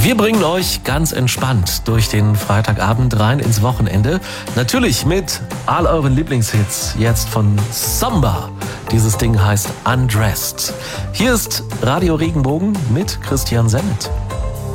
Wir bringen euch ganz entspannt durch den Freitagabend rein ins Wochenende. Natürlich mit all euren Lieblingshits. Jetzt von Samba. Dieses Ding heißt Undressed. Hier ist Radio Regenbogen mit Christian Sennett.